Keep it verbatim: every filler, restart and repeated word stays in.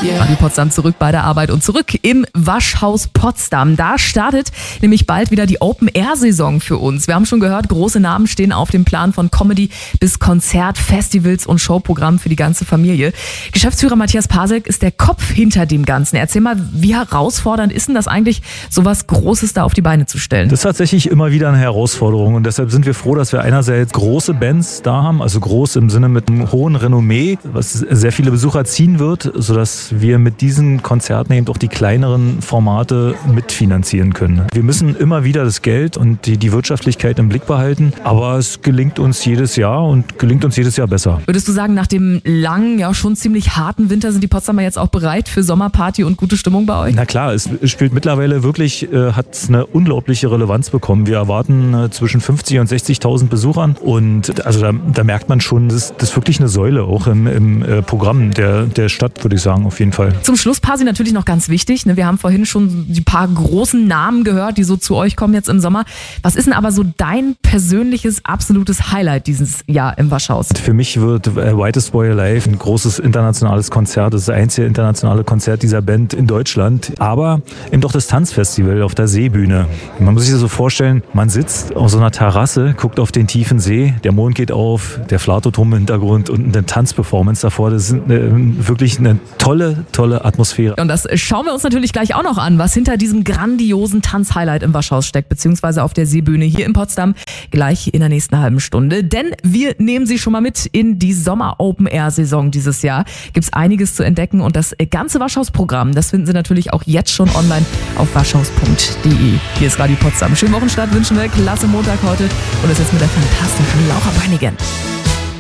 Radio Potsdam zurück bei der Arbeit und zurück im Waschhaus Potsdam. Da startet nämlich bald wieder die Open-Air-Saison für uns. Wir haben schon gehört, große Namen stehen auf dem Plan von Comedy bis Konzert, Festivals und Showprogramm für die ganze Familie. Geschäftsführer Matthias Pasek ist der Kopf hinter dem Ganzen. Erzähl mal, wie herausfordernd ist denn das eigentlich, so was Großes da auf die Beine zu stellen? Das ist tatsächlich immer wieder eine Herausforderung und deshalb sind wir froh, dass wir einerseits große Bands da haben, also groß im Sinne mit einem hohen Renommee, was sehr viele Besucher ziehen wird, sodass wir mit diesen Konzerten eben auch die kleineren Formate mitfinanzieren können. Wir müssen immer wieder das Geld und die, die Wirtschaftlichkeit im Blick behalten, aber es gelingt uns jedes Jahr und gelingt uns jedes Jahr besser. Würdest du sagen, nach dem langen, ja schon ziemlich harten Winter sind die Potsdamer jetzt auch bereit für Sommerparty und gute Stimmung bei euch? Na klar, es spielt mittlerweile wirklich, äh, hat eine unglaubliche Relevanz bekommen. Wir erwarten äh, zwischen fünfzig und sechzigtausend Besuchern und also da, da merkt man schon, das, das ist wirklich eine Säule auch im, im äh, Programm der, der Stadt, würde ich sagen, auf jeden Fall. Zum Schluss, Pasi, natürlich noch ganz wichtig, ne? Wir haben vorhin schon die paar großen Namen gehört, die so zu euch kommen jetzt im Sommer. Was ist denn aber so dein persönliches, absolutes Highlight dieses Jahr im Waschhaus? Für mich wird äh, Whitest Boy Alive ein großes internationales Konzert. Das ist das einzige internationale Konzert dieser Band in Deutschland. Aber eben doch das Tanzfestival auf der Seebühne. Man muss sich das so vorstellen, man sitzt auf so einer Terrasse, guckt auf den tiefen See, der Mond geht auf, der Flato-Turm im Hintergrund und eine Tanzperformance davor. Das ist eine, wirklich eine tolle, tolle Atmosphäre. Und das schauen wir uns natürlich gleich auch noch an, was hinter diesem grandiosen Tanzhighlight im Waschhaus steckt, beziehungsweise auf der Seebühne hier in Potsdam, gleich in der nächsten halben Stunde. Denn wir nehmen Sie schon mal mit in die Sommer-Open-Air-Saison dieses Jahr. Gibt es einiges zu entdecken und das ganze Waschhausprogramm, das finden Sie natürlich auch jetzt schon online auf waschhaus punkt de. Hier ist Radio Potsdam. Schönen Wochenstart wünschen wir, klasse Montag heute und das jetzt mit der fantastischen Laura Branigan.